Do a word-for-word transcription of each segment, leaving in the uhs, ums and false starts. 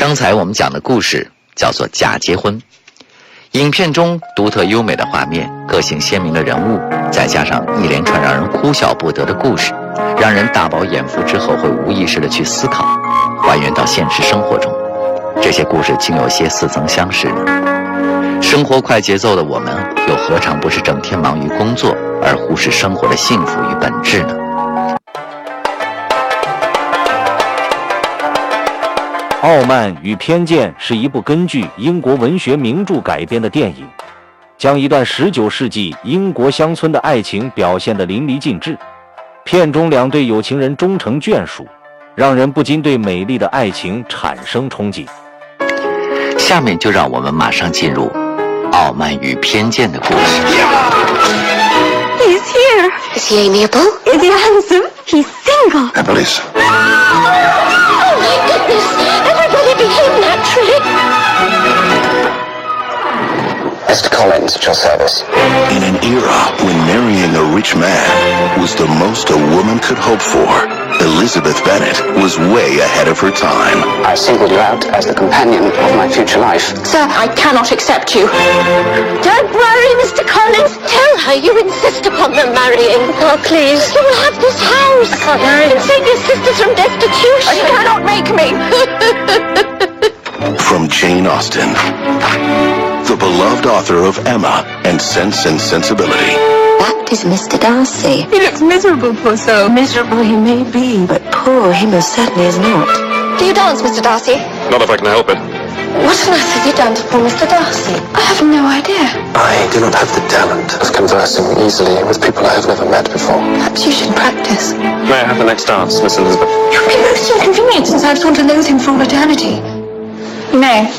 刚才我们讲的故事叫做《假结婚》。影片中独特优美的画面、个性鲜明的人物，再加上一连串让人哭笑不得的故事，让人大饱眼福之后会无意识地去思考，还原到现实生活中。这些故事竟有些似曾相识呢。生活快节奏的我们，又何尝不是整天忙于工作，而忽视生活的幸福与本质呢？ 《傲慢与偏见》是一部根据英国文学名著改编的电影，将一段十九世纪英国乡村的爱情表现得淋漓尽致。片中两对有情人终成眷属，让人不禁对美丽的爱情产生憧憬。 下面就让我们马上进入《傲慢与偏见》的故事。 He's here. Is he amiable? Is he handsome? He's single. Apples. Oh my goodness! Everybody behave naturally. Mister Collins, at your service. In an era when marrying a rich man was the most a woman could hope for, Elizabeth Bennet was way ahead of her time. I singled you out as the companion of my future life. Sir, I cannot accept you. Don't worry, Mister Collins. Tell her you insist upon them marrying. Oh, please. You will have this house. I can't marry her. Save your sisters from destitution. You cannot make me. From Jane Austen, the beloved author of Emma and Sense and Sensibility. That is Mister Darcy. He looks miserable, poor soul. Miserable he may be, but poor he most certainly is not. Do you dance, Mister Darcy? Not if I can help it. What on earth have you done to poor Mister Darcy? I have no idea. I do not have the talent of conversing easily with people I have never met before. Perhaps you should practice. May I have the next dance, Miss Elizabeth? You'll be most inconvenient since I've sworn to loathe him for all eternity. No.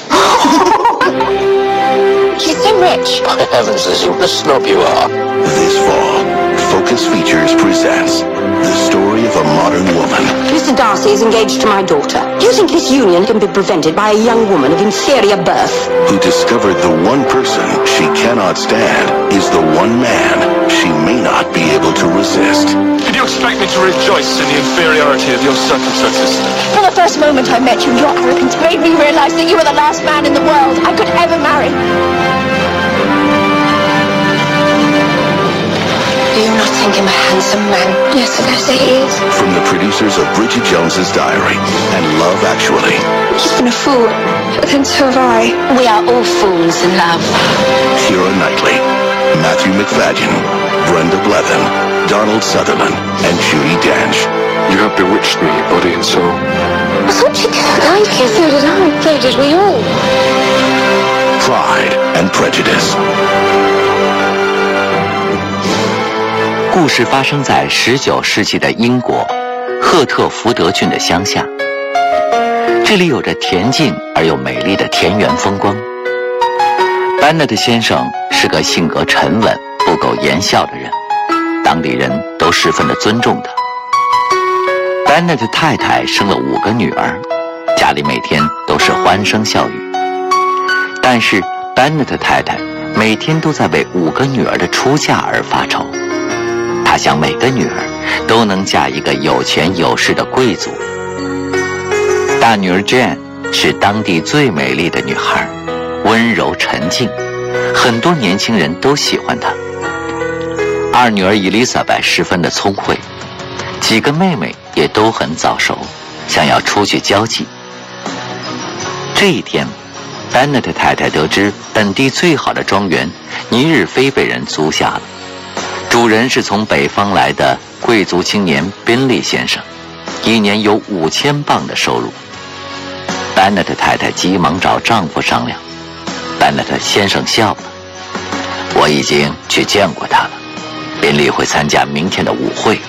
He's so rich. By heavens, Lizzie, what a snob you are. This fall, Focus Features presents the story of a modern woman Mister Darcy is engaged to my daughter. Do you think this union can be prevented by a young woman of inferior birth? who discovered the one person she cannot stand is the one man she may not be able to resist. Did you expect me to rejoice in the inferiority of your circumstances? From the first moment I met you, your arrogance made me realize that you were the last man in the world I could ever marry. Do you not think him a handsome man? Yes, I dare say he is. From the producers of Bridget Jones's Diary and Love Actually, He's been a fool, but then so have I. We are all fools in love. Keira Knightley, Matthew McFadden, Brenda Blethyn, Donald Sutherland, and Judi Dench. You have bewitched me, body and soul. I thought you did like it. So did I. So did we all. Pride and Prejudice. 故事发生在十九世纪的英国赫特福德郡的乡下，这里有着恬静而又美丽的田园风光。班纳特先生是个性格沉稳、不苟言笑的人，当地人都十分的尊重他。班纳特太太生了五个女儿，家里每天都是欢声笑语。但是班纳特太太每天都在为五个女儿的出嫁而发愁。她想每个女儿都能嫁一个有权有势的贵族。大女儿 Jane 是当地最美丽的女孩，温柔沉静，很多年轻人都喜欢她。二女儿伊丽莎白十分的聪慧，几个妹妹也都很早熟，想要出去交际。这一天，班纳特太太得知本地最好的庄园尼日菲被人租下了，主人是从北方来的贵族青年宾利先生，一年有五千磅的收入。班纳特太太急忙找丈夫商量，班纳特先生笑了：“我已经去见过他了，宾利会参加明天的舞会。”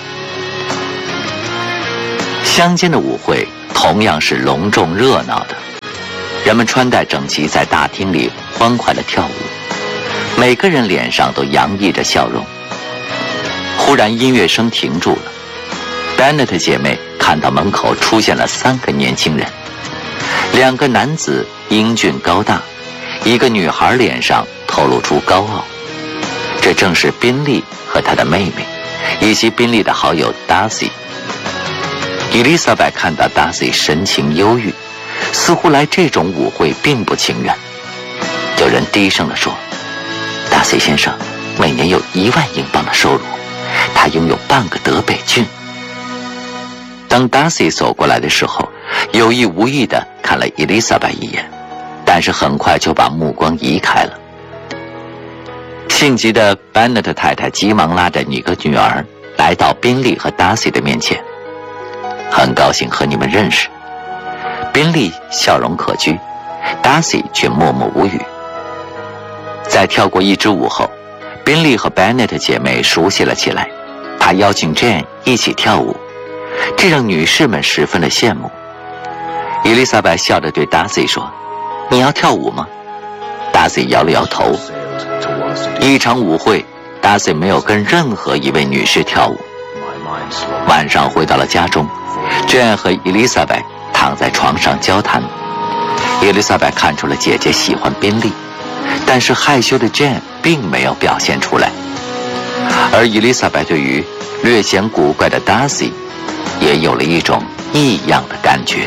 乡间的舞会同样是隆重热闹的，人们穿戴整齐，在大厅里欢快地跳舞，每个人脸上都洋溢着笑容。忽然音乐声停住了，班纳特姐妹看到门口出现了三个年轻人，两个男子英俊高大，一个女孩脸上透露出高傲。这正是宾利和他的妹妹，以及宾利的好友 Darcy。伊丽莎白看到 Darcy 神情忧郁， 似乎来这种舞会并不情愿。有人低声地说，达西先生每年有一万英镑的收入，他拥有半个德北郡。当达西走过来的时候，有意无意地看了伊丽莎白一眼，但是很快就把目光移开了。性急的班纳特太太急忙拉着一个女儿来到宾利和达西的面前。很高兴和你们认识。宾利笑容可掬，达西却默默无语。在跳过一支舞后，宾利和 Bennet 姐妹熟悉了起来。她邀请 Jane 一起跳舞，这让女士们十分的羡慕。伊丽莎白笑着对达西说：“你要跳舞吗？”达西摇了摇头。一场舞会，达西没有跟任何一位女士跳舞。晚上回到了家中，Jane 和伊丽莎白躺在床上交谈。伊丽莎白看出了姐姐喜欢宾利，但是害羞的 Jane 并没有表现出来。而伊丽莎白对于略显古怪的 Darcy 也有了一种异样的感觉。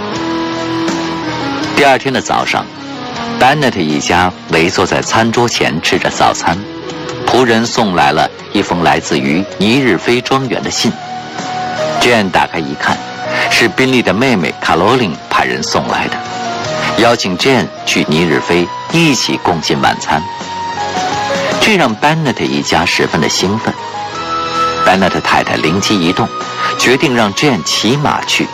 第二天的早上， Bennet 一家围坐在餐桌前吃着早餐，仆人送来了一封来自于尼日菲庄园的信。Jane 打开一看，是宾利的妹妹卡罗琳派人送来的，邀请 Jane 去尼日菲一起共进晚餐。这让 Bennet 一家十分的兴奋。Bennet 太太灵机一动，决定让 Jane 骑马去。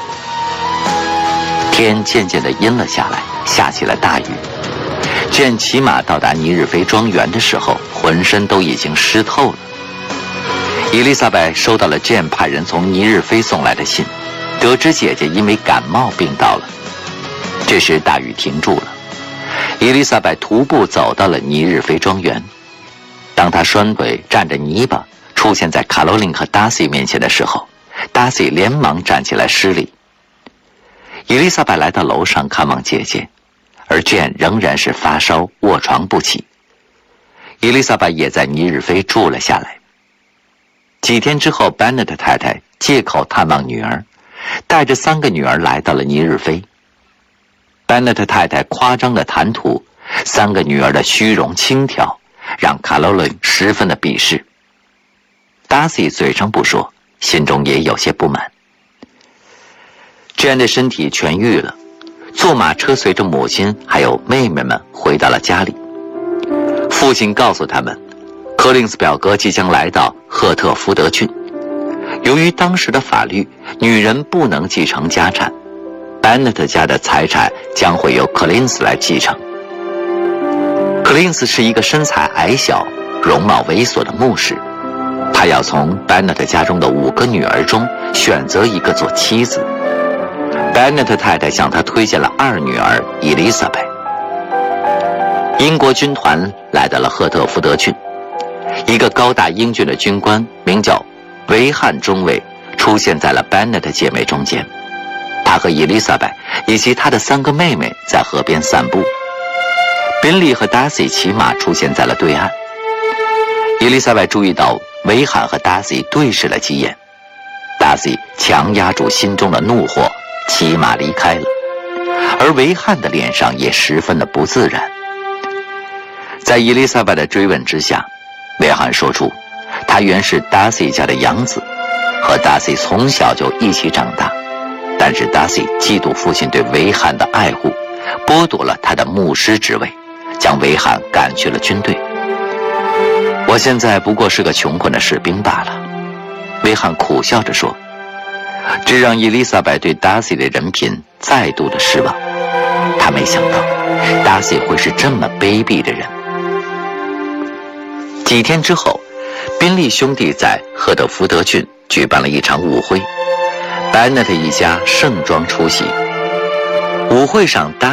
天渐渐地阴了下来，下起了大雨。Jane 骑马到达尼日菲庄园的时候，浑身都已经湿透了。伊丽莎白收到了 Jane 派人从尼日菲送来的信，得知姐姐因为感冒病倒了。这时大雨停住了，伊丽莎白徒步走到了尼日菲庄园。当她双腿蘸着泥巴出现在卡罗琳和达西面前的时候，达西连忙站起来施礼。伊丽莎白来到楼上看望姐姐，而 Jane 仍然是发烧卧床不起。伊丽莎白也在尼日菲住了下来。几天之后， Bennet 太太借口探望女儿，带着三个女儿来到了尼日菲。Bennet 太太夸张的谈吐，三个女儿的虚荣轻佻，让卡罗琳十分的鄙视。Darcy 嘴上不说，心中也有些不满。Jane 的身体痊愈了，坐马车随着母亲还有妹妹们回到了家里。父亲告诉他们，柯林斯表哥即将来到赫特福德郡。由于当时的法律，女人不能继承家产， Bennet 家的财产将会由柯林斯来继承。柯林斯是一个身材矮小、容貌猥琐的牧师，他要从 Bennet 家中的五个女儿中选择一个做妻子。Bennet 太太向他推荐了二女儿伊丽莎白。英国军团来到了赫特福德郡，一个高大英俊的军官名叫维汉中尉出现在了 Bennet 姐妹中间。他和伊丽莎白以及他的三个妹妹在河边散步。宾利和 Darcy 骑马出现在了对岸。伊丽莎白注意到维汉和 Darcy 对视了几眼， Darcy 强压住心中的怒火，骑马离开了，而维汉的脸上也十分的不自然。在伊丽莎白的追问之下，维汉说出他原是 Darcy 家的养子，和 Darcy 从小就一起长大，但是 Darcy 嫉妒父亲对维汉的爱护，剥夺了他的牧师职位，将维汉赶去了军队。我现在不过是个穷困的士兵罢了，维汉苦笑着说，这让伊丽莎白对 Darcy 的人品再度的失望。她没想到 Darcy 会是这么卑鄙的人。几天之后，宾利兄弟在赫特福德郡举办了一场舞会， Bennet 一家盛装出席。舞会上